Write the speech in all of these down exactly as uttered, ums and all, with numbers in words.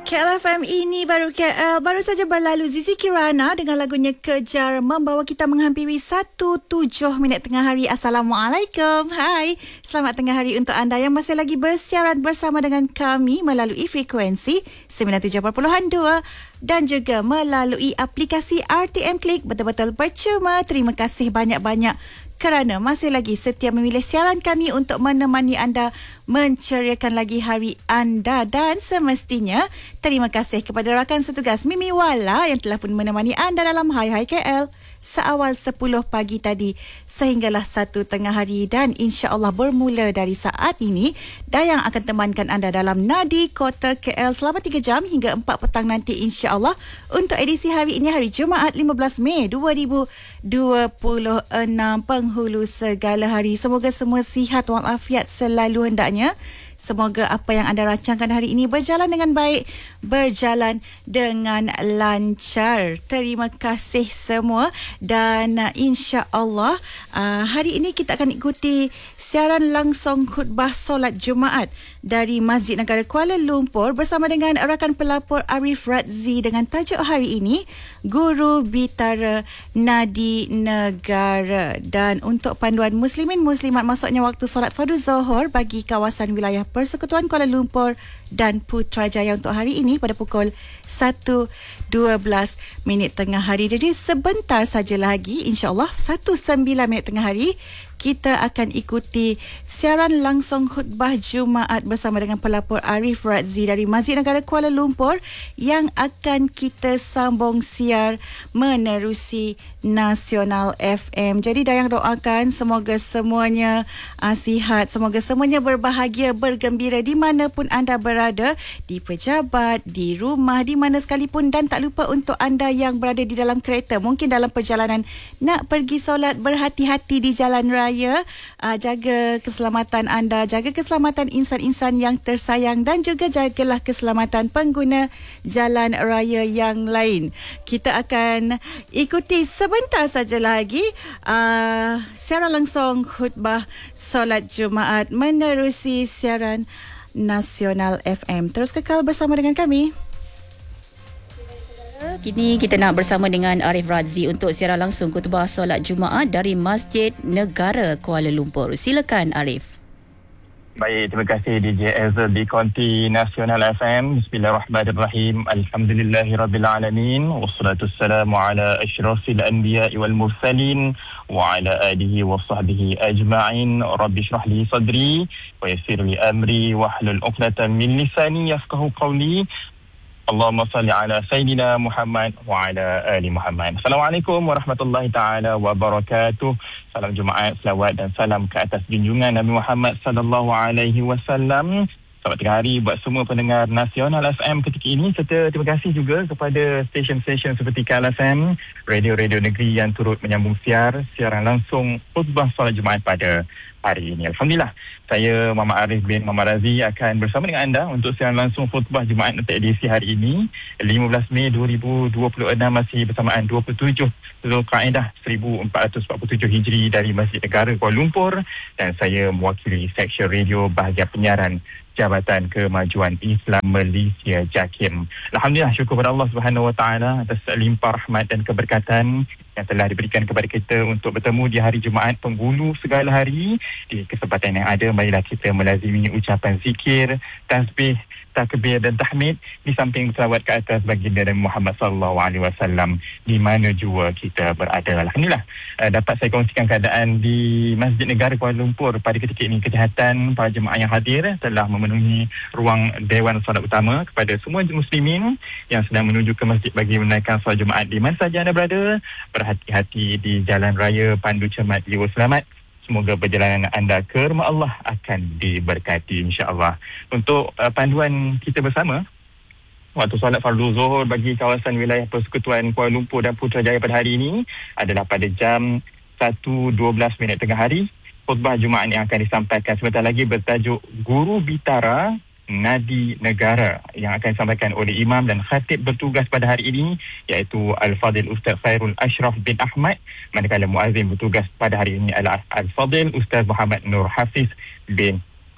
K L F M ini baru K L. Baru saja berlalu Zizi Kirana dengan lagunya Kejar membawa kita menghampiri satu tujuh minit tengah hari. Assalamualaikum. Hai. Selamat tengah hari untuk anda yang masih lagi bersiaran bersama dengan kami melalui frekuensi sembilan puluh tujuh perpuluhan dua dan juga melalui aplikasi R T M Klik. Betul-betul percuma. Terima kasih banyak-banyak kerana masih lagi setia memilih siaran kami untuk menemani anda menceriakan lagi hari anda. Dan semestinya terima kasih kepada rakan setugas Mimi Wala yang telah pun menemani anda dalam Hai Hai K L seawal sepuluh pagi tadi sehinggalah satu tengah hari. Dan insya-Allah bermula dari saat ini Dayang akan temankan anda dalam Nadi Kota K L selama tiga jam hingga empat petang nanti insya-Allah untuk edisi hari ini, hari Jumaat lima belas Mei dua ribu dua puluh enam, penghulu segala hari. Semoga semua sihat walafiat selalu hendaknya. Semoga apa yang anda rancangkan hari ini berjalan dengan baik, berjalan dengan lancar. Terima kasih semua. Dan uh, insya-Allah uh, hari ini kita akan ikuti siaran langsung khutbah solat Jumaat dari Masjid Negara Kuala Lumpur bersama dengan rakan pelapor Arif Radzi dengan tajuk hari ini Guru Bitara Nadi Negara. Dan untuk panduan muslimin muslimat masuknya waktu solat fardu Zuhur bagi kawasan wilayah Persekutuan Kuala Lumpur dan Putrajaya untuk hari ini pada pukul satu dua belas minit tengah hari. Jadi sebentar saja lagi insya-Allah satu sembilan minit tengah hari kita akan ikuti siaran langsung khutbah Jumaat bersama dengan pelapor Arif Radzi dari Masjid Negara Kuala Lumpur yang akan kita sambung siar menerusi Nasional F M. Jadi Dayang doakan semoga semuanya uh, sihat, semoga semuanya berbahagia, bergembira di mana pun anda berada, di pejabat, di rumah, di mana sekalipun. Dan tak lupa untuk anda yang berada di dalam kereta, mungkin dalam perjalanan nak pergi solat, berhati-hati di jalan raya, uh, jaga keselamatan anda, jaga keselamatan insan-insan yang tersayang dan juga jagalah keselamatan pengguna jalan raya yang lain. Kita akan ikuti sebentar saja lagi uh, siaran langsung khutbah solat Jumaat menerusi siaran Nasional F M. Terus kekal bersama dengan kami. Kini kita nak bersama dengan Arif Radzi untuk siaran langsung khutbah solat Jumaat dari Masjid Negara Kuala Lumpur. Silakan Arif. Baik, terima kasih D J Ezel di Konti Nasional F M. Bismillahirrahmanirrahim. Alhamdulillahirrabbilalamin. Wassalatu wassalamu ala asyrafil anbiya'i wal mursalin wa ala alihi wa sahbihi ajma'in. Rabbi syrah li sadri wa yassir li amri wahlul 'uqdatam min lisani yafqahu qawli. Allahumma salli ala Sayyidina Muhammad wa ala ali Muhammad. Assalamualaikum warahmatullahi ta'ala wabarakatuh. Salam Jumaat, selawat dan salam ke atas junjungan Nabi Muhammad sallallahu alaihi wasallam. Selamat tengah hari buat semua pendengar Nasional F M ketika ini, serta terima kasih juga kepada stesen-stesen seperti K L F M, radio-radio negeri yang turut menyambung siar, siaran langsung khutbah solat Jumaat pada hari ini. Alhamdulillah, saya Muhammad Arif bin Muhammad Razi akan bersama dengan anda untuk siaran langsung khutbah Jumaat untuk edisi hari ini lima belas Mei dua ribu dua puluh enam, masih bersamaan dua puluh tujuh Zulqa'dah seribu empat ratus empat puluh tujuh Hijri dari Masjid Negara Kuala Lumpur, dan saya mewakili seksyen radio bahagian penyiaran Jabatan Kemajuan Islam Malaysia JAKIM. Alhamdulillah, syukur kepada Allah Subhanahu Wa Taala atas limpah rahmat dan keberkatan yang telah diberikan kepada kita untuk bertemu di hari Jumaat penghulu segala hari. Di kesempatan yang ada, marilah kita melazimi ucapan zikir, tasbih, takbir dan tahmid di samping selawat ke atas baginda Nabi Muhammad sallallahu alaihi wasallam di mana jua kita berada. Alhamdulillah, uh, dapat saya kongsikan keadaan di Masjid Negara Kuala Lumpur pada ketika ini. Kesihatan para jemaah yang hadir telah memenuhi ruang Dewan Solat Utama. Kepada semua muslimin yang sedang menuju ke masjid bagi menunaikan solat Jumaat di mana saja anda berada, berhati-hati di jalan raya, pandu cermat, jiwa selamat. Semoga perjalanan anda ke rumah Allah akan diberkati insya-Allah. Untuk uh, panduan kita bersama, waktu solat fardu Zuhur bagi kawasan wilayah Persekutuan Kuala Lumpur dan Putrajaya pada hari ini adalah pada jam satu dua belas minit tengah hari. Khutbah Jumaat yang akan disampaikan sebentar lagi bertajuk Guru Bitara Nadi Negara yang akan disampaikan oleh Imam dan Khatib bertugas pada hari ini, iaitu Al-Fadil Ustaz Khairul Ashraf bin Ahmad, manakala muazzin bertugas pada hari ini adalah Al-Fadil Ustaz Muhammad Nur Hafiz bin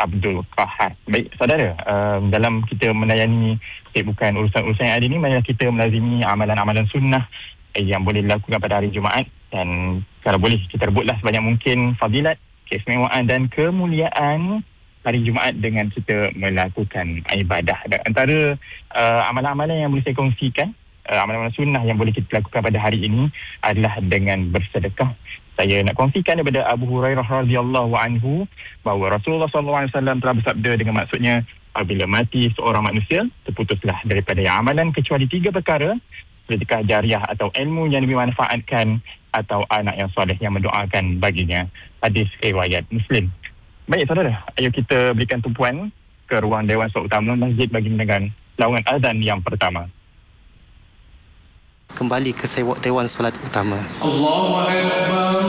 Abdul Qahar. Baik saudara, uh, dalam kita melayani bukan urusan-urusan yang ada ni, marilah kita melazimi amalan-amalan sunnah yang boleh dilakukan pada hari Jumaat, dan kalau boleh kita rebutlah sebanyak mungkin fadilat, keistimewaan dan kemuliaan hari Jumaat dengan kita melakukan ibadah. Dan antara uh, amalan-amalan yang boleh saya kongsikan, uh, amalan-amalan sunnah yang boleh kita lakukan pada hari ini adalah dengan bersedekah. Saya nak kongsikan daripada Abu Hurairah radhiyallahu anhu bahawa Rasulullah sallallahu alaihi wasallam telah bersabda dengan maksudnya, apabila mati seorang manusia, terputuslah daripada amalan kecuali tiga perkara: sedekah jariah atau ilmu yang dimanfaatkan, atau anak yang soleh yang mendoakan baginya. Hadis riwayat Muslim. Baik saudara, ayo kita berikan tumpuan ke ruang Dewan Solat Utama Masjid bagi mendengar laungan azan yang pertama. Kembali ke sewak Dewan Solat Utama. Allahu Akbar.